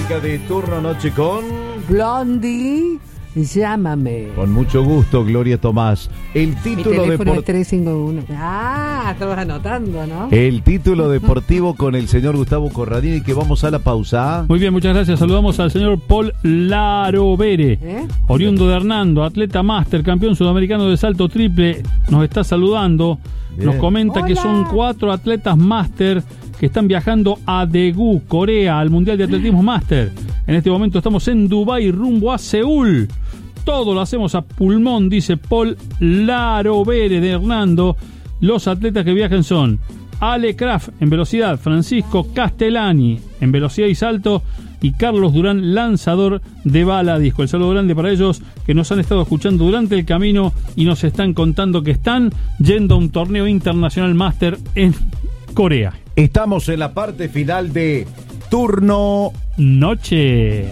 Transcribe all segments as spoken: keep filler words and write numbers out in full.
música de Turno Noche con Blondie, llámame. Con mucho gusto, Gloria Tomás. El título Mi teléfono depor- es tres cinco uno. Ah, estabas anotando, ¿no? El título deportivo con el señor Gustavo Corradini, que vamos a la pausa. Muy bien, muchas gracias. Saludamos al señor Paul Larovere, ¿Eh? oriundo de Hernando, atleta máster, campeón sudamericano de salto triple. Nos está saludando. Bien. Nos comenta Hola. que son cuatro atletas máster que están viajando a Daegu, Corea, al Mundial de Atletismo Máster. En este momento estamos en Dubái, rumbo a Seúl. Todo lo hacemos a pulmón, dice Paul Larovere de Hernando. Los atletas que viajan son Ale Kraft en velocidad, Francisco Castellani en velocidad y salto y Carlos Durán, lanzador de bala disco. El saludo grande para ellos que nos han estado escuchando durante el camino y nos están contando que están yendo a un torneo internacional máster en Corea. Estamos en la parte final de Turno Noche.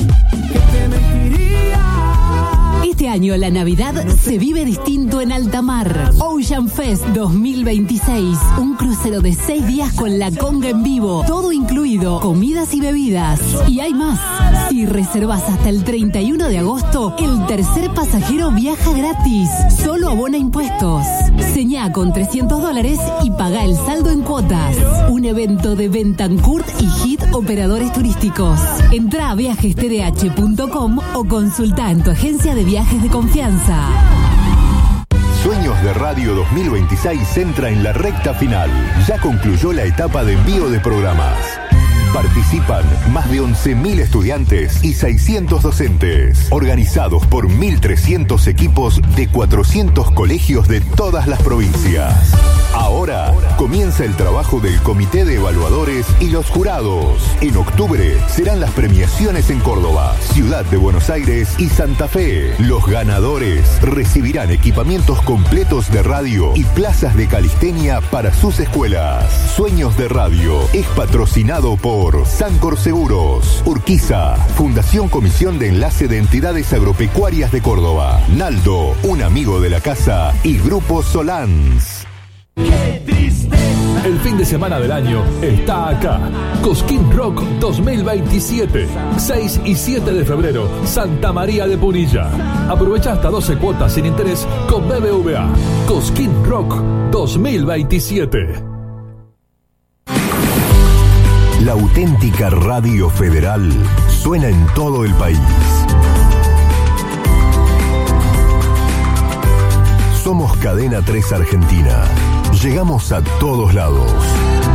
Este año la Navidad se vive distinto en alta mar. Ocean Fest dos mil veintiséis. Un crucero de seis días con la conga en vivo. Todo incluido, comidas y bebidas. Y hay más. Si reservas hasta el treinta y uno de agosto, el tercer pasajero viaja gratis. Solo abona impuestos. Señá con trescientos dólares y paga el saldo en cuotas. Un evento de Bentancourt y Hit Operadores Turísticos. Entrá a viajes t d h punto com o consulta en tu agencia de viajes de confianza. Sueños de Radio dos mil veintiséis entra en la recta final. Ya concluyó la etapa de envío de programas. Participan más de once mil estudiantes y seiscientos docentes, organizados por mil trescientos equipos de cuatrocientos colegios de todas las provincias. Ahora comienza el trabajo del Comité de Evaluadores y los jurados. En octubre serán las premiaciones en Córdoba, Ciudad de Buenos Aires y Santa Fe. Los ganadores recibirán equipamientos completos de radio y plazas de calistenia para sus escuelas. Sueños de Radio es patrocinado por Sancor Seguros, Urquiza, Fundación Comisión de Enlace de Entidades Agropecuarias de Córdoba, Naldo, un amigo de la casa y Grupo Solans. El fin de semana del año está acá. Cosquín Rock dos mil veintisiete. seis y siete de febrero, Santa María de Punilla. Aprovecha hasta doce cuotas sin interés con B B V A. Cosquín Rock dos mil veintisiete. La auténtica Radio Federal suena en todo el país. Somos Cadena tres Argentina. Llegamos a todos lados.